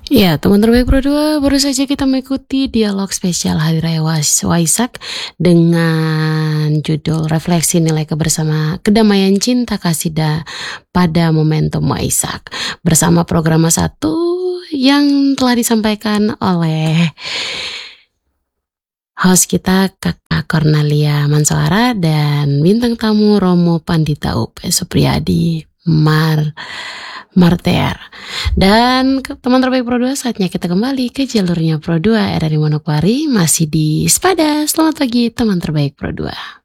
Ya, teman terbaik Pro 2, baru saja kita mengikuti dialog spesial Hari Raya Waisak dengan judul Refleksi Nilai Kedamaian Cinta Kasih pada Momentum Waisak. Bersama program 1 yang telah disampaikan oleh host kita Kakak Cornelia Mansalara dan bintang tamu Romo Pandita UP Supriyadi Martear. Dan teman terbaik Pro 2, saatnya kita kembali ke jalurnya Pro 2 RRI Manokwari, masih di Sepada. Selamat pagi teman terbaik Pro 2.